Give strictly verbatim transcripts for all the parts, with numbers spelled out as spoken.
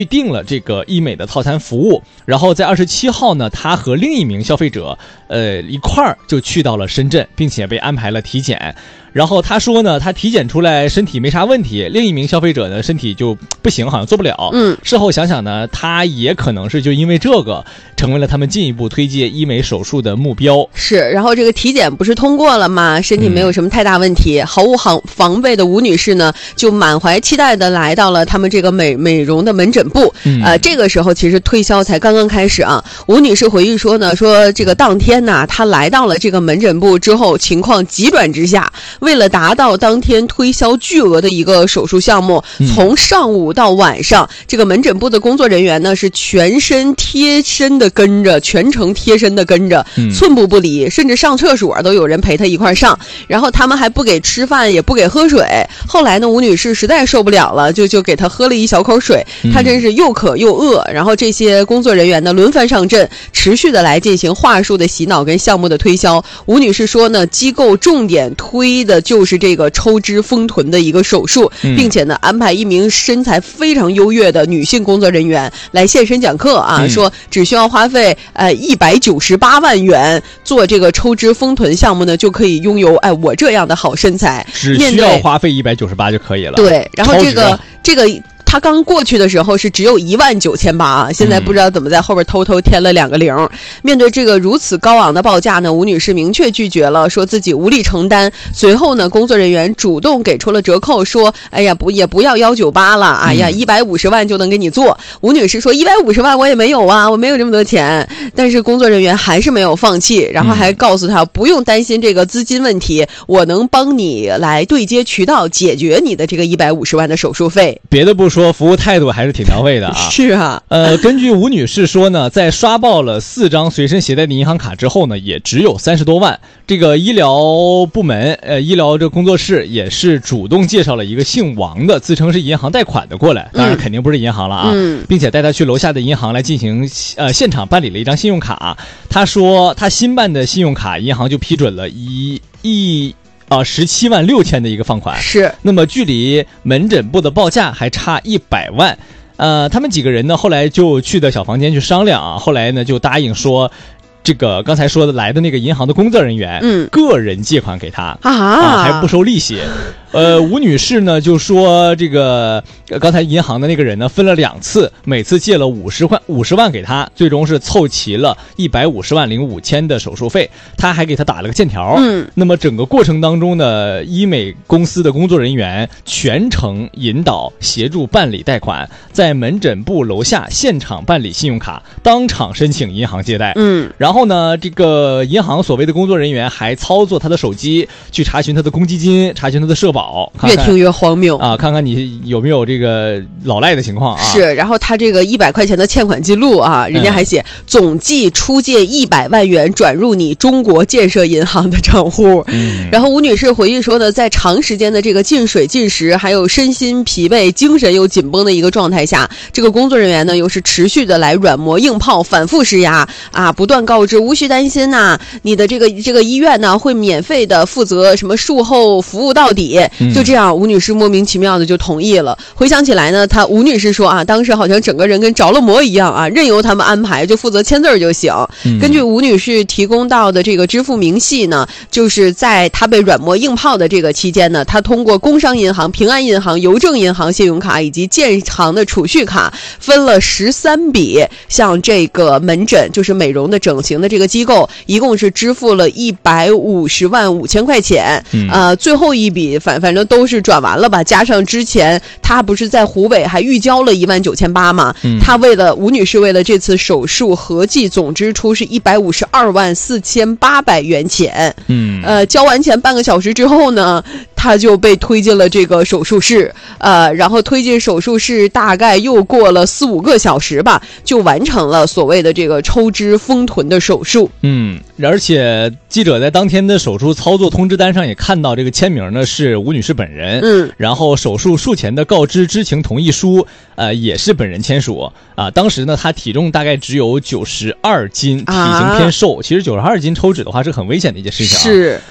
预定了这个医美的套餐服务，然后在二十七号呢，他和另一名消费者，呃，一块儿就去到了深圳，并且被安排了体检。然后他说呢，他体检出来身体没啥问题，另一名消费者呢身体就不行，好像做不了。 嗯， 事后想想呢，他也可能是就因为这个，成为了他们进一步推介医美手术的目标。 是，然后这个体检不是通过了吗？身体没有什么太大问题，嗯、毫无防防备的吴女士呢，就满怀期待的来到了他们这个美美容的门诊部。嗯、呃，这个时候其实推销才刚刚开始啊。吴女士回忆说呢，说这个当天呢，她来到了这个门诊部之后，情况急转直下。为了达到当天推销巨额的一个手术项目，从上午到晚上，嗯、这个门诊部的工作人员呢是全身贴身的跟着，全程贴身的跟着，嗯、寸步不离，甚至上厕所都有人陪他一块上。然后他们还不给吃饭，也不给喝水。后来呢，吴女士实在受不了了，就就给他喝了一小口水。她真是又渴又饿。然后这些工作人员呢轮番上阵，持续的来进行话术的洗脑跟项目的推销。吴女士说呢，机构重点推的就是这个抽脂丰臀的一个手术，并且呢安排一名身材非常优越的女性工作人员来现身讲课啊，嗯、说只需要花费呃一百九十八万元做这个抽脂丰臀项目呢，就可以拥有哎我这样的好身材， 只需要花费一百九十八就可以了。 对，然后这个这个。他刚过去的时候是只有一万九千八啊，现在不知道怎么在后边偷偷添了两个零。嗯、面对这个如此高昂的报价呢，吴女士明确拒绝了，说自己无力承担。随后呢，工作人员主动给出了折扣，说：“哎呀，不也不要幺九八了，哎呀，一百五十万就能给你做。”吴女士说：“一百五十万我也没有啊，我没有这么多钱。”但是工作人员还是没有放弃，然后还告诉他不用担心这个资金问题，我能帮你来对接渠道，解决你的这个一百五十万的手术费。 别的不说。说服务态度还是挺到位的啊！ 是啊， 呃，根据吴女士说呢，在刷爆了四张随身携带的银行卡之后呢，也只有三十多万。这个医疗部门，呃，医疗这工作室也是主动介绍了一个姓王的，自称是银行贷款的过来，当然肯定不是银行了啊，嗯、并且带他去楼下的银行来进行呃现场办理了一张信用卡。他说他新办的信用卡，银行就批准了一亿。啊，十七万六千的一个放款是， 那么距离门诊部的报价还差一百万，呃，他们几个人呢，后来就去的小房间去商量啊，后来呢就答应说，这个刚才说的来的那个银行的工作人员，嗯，个人借款给他啊, 啊，还不收利息。呃，吴女士呢就说这个、呃、刚才银行的那个人呢分了两次，每次借了五十万五十万给他，最终是凑齐了一百五十万零五千的手术费，他还给他打了个欠条。嗯，那么整个过程当中呢，医美公司的工作人员全程引导协助办理贷款，在门诊部楼下现场办理信用卡，当场申请银行借贷。嗯，然后呢，这个银行所谓的工作人员还操作他的手机去查询他的公积金，查询他的社保。看看越听越荒谬啊！看看你有没有这个老赖的情况啊？ 是，然后他这个一百块钱的欠款记录啊，人家还写、嗯、总计出借一百万元转入你中国建设银行的账户。嗯，然后吴女士回忆说呢，在长时间的这个进水进食，还有身心疲惫、精神又紧绷的一个状态下，这个工作人员呢又是持续的来软磨硬泡，反复施压啊，不断告知无需担心呐、啊，你的这个这个医院呢会免费的负责什么术后服务到底。就这样，吴女士莫名其妙的就同意了。回想起来呢，她吴女士说啊，当时好像整个人跟着了魔一样啊，任由他们安排，就负责签字就行。嗯、根据吴女士提供到的这个支付明细呢，就是在她被软磨硬泡的这个期间呢，她通过工商银行、平安银行、邮政银行信用卡以及建行的储蓄卡分了十三笔，向这个门诊就是美容的整形的这个机构，一共是支付了一百五十万五千块钱。嗯、呃，最后一笔反。反正都是转完了吧，加上之前他不是在湖北还预交了一万九千八嘛，嗯、他为了吴女士为了这次手术合计总支出是一百五十二万四千八百元钱。嗯，呃，交完钱半个小时之后呢，他就被推进了这个手术室，呃，然后推进手术室大概又过了四五个小时吧，就完成了所谓的这个抽脂丰臀的手术。 嗯，而且记者在当天的手术操作通知单上也看到这个签名呢是吴女士本人，嗯，然后手术术前的告知知情同意书，呃，也是本人签署啊。当时呢，她体重大概只有九十二斤，体型偏瘦。啊、其实九十二斤抽脂的话是很危险的一件事情啊。 是。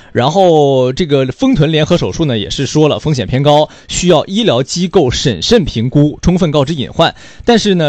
然后这个丰臀联合手术呢，也是说了风险偏高，需要医疗机构审慎评估，充分告知隐患。但是呢，